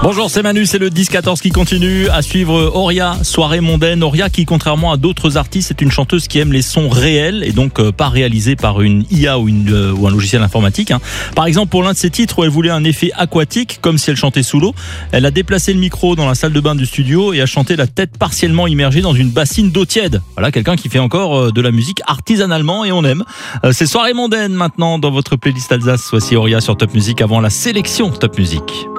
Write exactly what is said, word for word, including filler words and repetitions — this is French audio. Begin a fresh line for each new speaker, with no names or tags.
Bonjour, c'est Manu, c'est le dix quatorze qui continue. À suivre Auria, soirée mondaine. Auria qui, contrairement à d'autres artistes, est une chanteuse qui aime les sons réels et donc euh, pas réalisés par une I A ou, une, euh, ou un logiciel informatique. Hein. Par exemple, pour l'un de ses titres où elle voulait un effet aquatique, comme si elle chantait sous l'eau, elle a déplacé le micro dans la salle de bain du studio et a chanté la tête partiellement immergée dans une bassine d'eau tiède. Voilà, quelqu'un qui fait encore euh, de la musique artisanalement et on aime. Euh, c'est soirée mondaine maintenant dans votre playlist Alsace. Voici Auria sur Top Music avant la sélection Top Music.